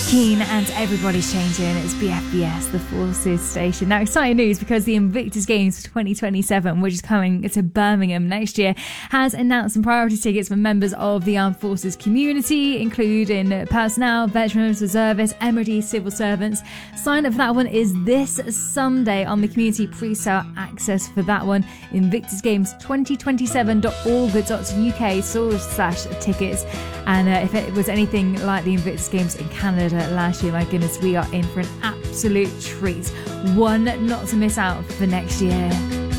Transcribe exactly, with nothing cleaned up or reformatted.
Keane and Everybody's Changing. It's B F B S, the Forces station. Now, exciting news because the Invictus Games for twenty twenty-seven, which is coming to Birmingham next year, has announced some priority tickets for members of the Armed Forces community, including personnel, veterans, reservists, M O D civil servants. Sign up for that one is this Sunday on the community pre-sale access for that one. invictus games twenty twenty-seven dot org dot U K forward slash tickets. And uh, if it was anything like the Invictus Games in Canada last year, my goodness, we are in for an absolute treat. One not to miss out for next year.